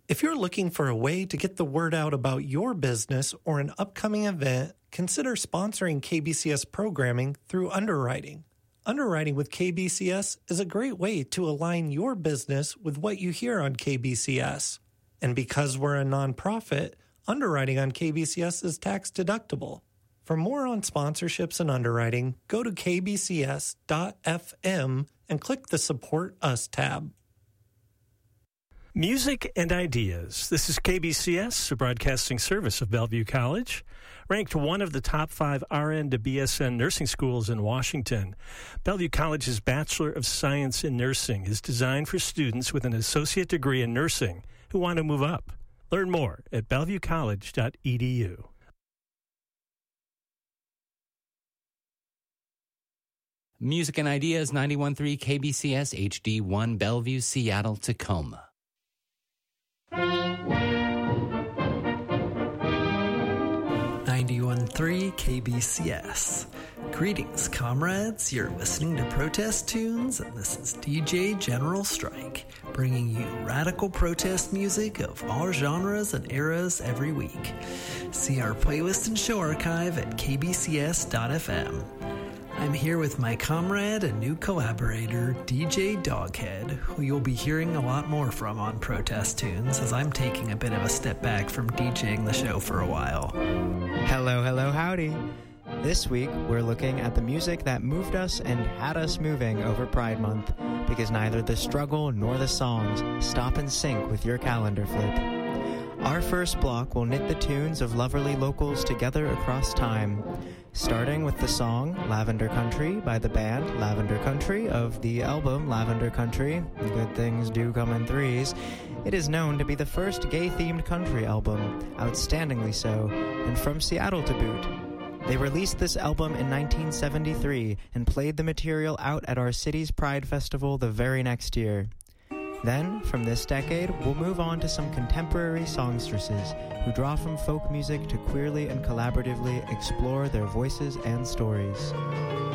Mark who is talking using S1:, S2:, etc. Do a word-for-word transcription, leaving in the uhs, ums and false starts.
S1: If you're looking for a way to get the word out about your business or an upcoming event, consider sponsoring K B C S programming through underwriting. Underwriting with K B C S is a great way to align your business with what you hear on K B C S. And because we're a nonprofit, underwriting on K B C S is tax deductible. For more on sponsorships and underwriting, go to k b c s dot f m and click the Support Us tab.
S2: Music and Ideas. This is K B C S, a broadcasting service of Bellevue College, ranked one of the top five R N to B S N nursing schools in Washington. Bellevue College's Bachelor of Science in Nursing is designed for students with an associate degree in nursing who want to move up. Learn more at bellevue college dot e d u.
S3: Music and Ideas, ninety-one point three K B C S H D one Bellevue, Seattle, Tacoma.
S4: ninety-one point three K B C S. Greetings, comrades. You're listening to Protest Tunes, and this is D J General Strike, bringing you radical protest music of all genres and eras every week. See our playlist and show archive at k b c s dot f m. I'm here with my comrade and new collaborator, D J Doghead, who you'll be hearing a lot more from on Protest Tunes, as I'm taking a bit of a step back from DJing the show for a while.
S5: Hello, hello, howdy. This week, we're looking at the music that moved us and had us moving over Pride Month, because neither the struggle nor the songs stop in sync with your calendar flip. Our first block will knit the tunes of Loverly locals together across time, starting with the song Lavender Country by the band Lavender Country of the album Lavender Country, Good Things Do Come in Threes. It is known to be the first gay-themed country album, outstandingly so, and from Seattle to boot. They released this album in nineteen seventy-three and played the material out at our city's Pride Festival the very next year. Then, from this decade, we'll move on to some contemporary songstresses who draw from folk music to queerly and collaboratively explore their voices and stories.